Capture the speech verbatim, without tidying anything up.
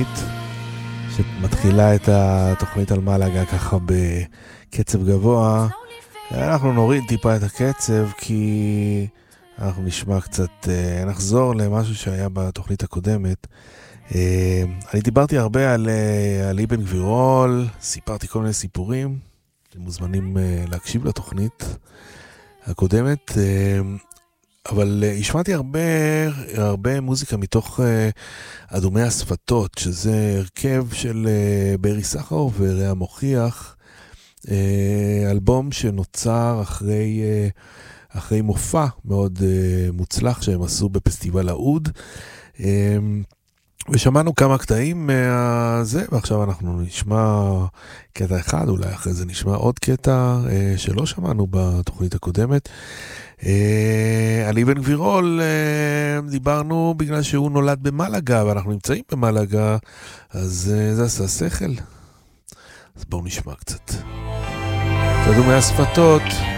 התוכנית, שמתחילה את התוכנית על מלאגה ככה בקצב גבוה. אנחנו נוריד טיפה את הקצב, כי אנחנו נשמע קצת, נחזור למשהו שהיה בתוכנית הקודמת. אני דיברתי הרבה על, על אבן גבירול, סיפרתי כל מיני סיפורים, אתם מוזמנים להקשיב לתוכנית הקודמת, אבל השמעתי הרבה, הרבה מוזיקה מתוך אדומי השפתות, שזה הרכב של ברי סחרוף ורע מוכיח, אלבום שנוצר אחרי, אחרי מופע מאוד מוצלח שהם עשו בפסטיבל האוד, ושמענו כמה קטעים מהזה, ועכשיו אנחנו נשמע קטע אחד, אולי אחרי זה נשמע עוד קטע שלא שמענו בתוכנית הקודמת. על אבן גבירול דיברנו בגלל שהוא נולד במלאגה, ואנחנו נמצאים במלאגה, אז זה עשה שכל. אז בואו נשמע קצת. תדעו מהשפתות.